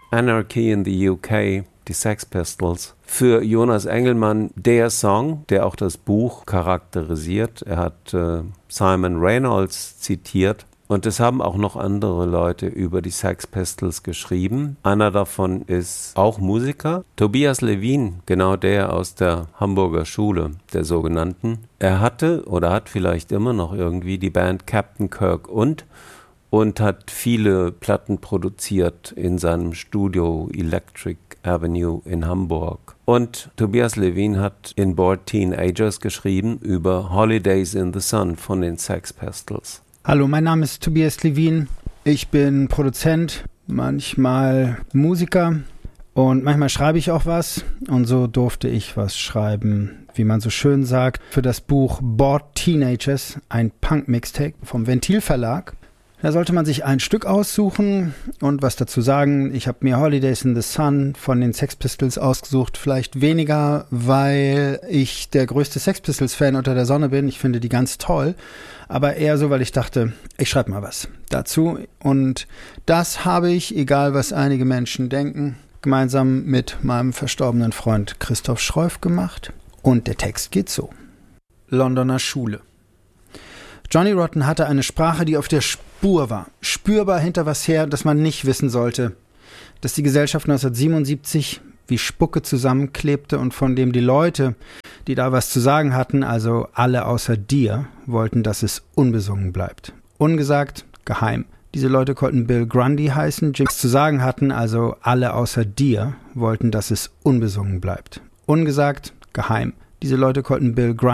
Anarchy in the UK, die Sex Pistols. Für Jonas Engelmann der Song, der auch das Buch charakterisiert. Er hat Simon Reynolds zitiert. Und es haben auch noch andere Leute über die Sex Pistols geschrieben. Einer davon ist auch Musiker, Tobias Levin, genau der aus der Hamburger Schule, der sogenannten. Er hatte oder hat vielleicht immer noch irgendwie die Band Captain Kirk und hat viele Platten produziert in seinem Studio Electric Avenue in Hamburg. Und Tobias Levin hat in Bored Teenagers geschrieben über Holidays in the Sun von den Sex Pistols. Hallo, mein Name ist Tobias Levin. Ich bin Produzent, manchmal Musiker und manchmal schreibe ich auch was. Und so durfte ich was schreiben, wie man so schön sagt, für das Buch Bored Teenagers, ein Punk-Mixtape vom Ventil Verlag. Da sollte man sich ein Stück aussuchen und was dazu sagen. Ich habe mir Holidays in the Sun von den Sex Pistols ausgesucht. Vielleicht weniger, weil ich der größte Sex Pistols-Fan unter der Sonne bin. Ich finde die ganz toll. Aber eher so, weil ich dachte, ich schreibe mal was dazu. Und das habe ich, egal was einige Menschen denken, gemeinsam mit meinem verstorbenen Freund Christoph Schreuf gemacht. Und der Text geht so. Londoner Schule. Johnny Rotten hatte eine Sprache, die auf der Spur war. Spürbar hinter was her, das man nicht wissen sollte. Dass die Gesellschaft 1977 wie Spucke zusammenklebte und von dem die Leute, die da was zu sagen hatten, also alle außer dir, wollten, dass es unbesungen bleibt. Ungesagt, geheim. Diese Leute konnten Bill Grundy heißen, Jim zu sagen hatten, also alle außer dir, wollten, dass es unbesungen bleibt. Ungesagt, geheim. Diese Leute konnten Bill Grundy